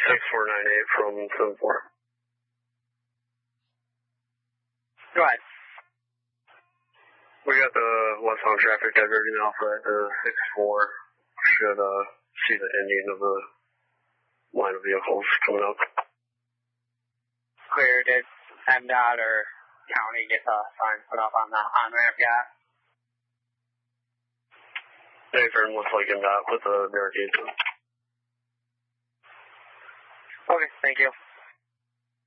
6498 from 74. Go ahead. We got the westbound traffic diverting alpha at 64. Should see the ending of the line of vehicles coming up. Clear. Did MDOT or county get a sign put up on the on-ramp yet? Very looks like MDOT with the barricades. Okay, thank you.